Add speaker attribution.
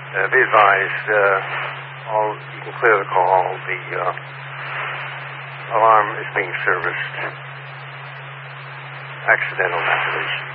Speaker 1: Be advised, you can clear the call. The alarm is being serviced. Accidental activation.